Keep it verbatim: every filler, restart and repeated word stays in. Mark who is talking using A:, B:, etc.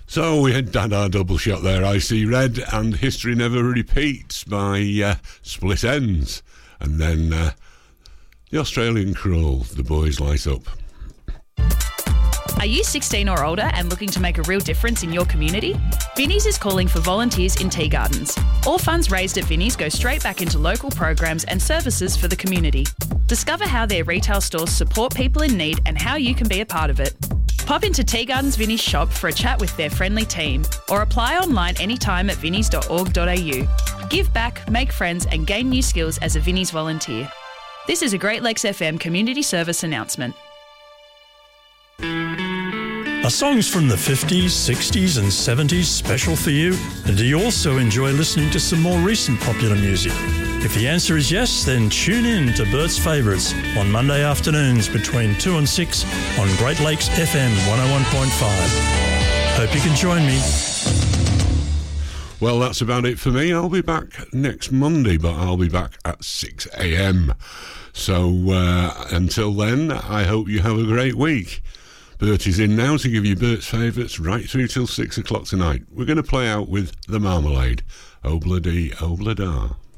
A: So we had Dada double shot there, I See Red, and History Never Repeats by uh, Split Ends. And then uh, the Australian Crawl, The Boys Light Up.
B: Are you sixteen or older and looking to make a real difference in your community? Vinnie's is calling for volunteers in tea gardens. All funds raised at Vinnie's go straight back into local programs and services for the community. Discover how their retail stores support people in need and how you can be a part of it. Pop into Tea Gardens Vinnie's shop for a chat with their friendly team, or apply online anytime at vinnies dot org dot a u. Give back, make friends and gain new skills as a Vinnie's volunteer. This is a Great Lakes F M community service announcement.
C: Are songs from the fifties, sixties and seventies special for you? And do you also enjoy listening to some more recent popular music? If the answer is yes, then tune in to Bert's Favourites on Monday afternoons between two and six on Great Lakes F M one oh one point five. Hope you can join me.
A: Well, that's about it for me. I'll be back next Monday, but I'll be back at six a.m. So uh, until then, I hope you have a great week. Bert is in now to give you Bert's Favourites right through till six o'clock tonight. We're going to play out with The Marmalade. Obla-dee, obla-da.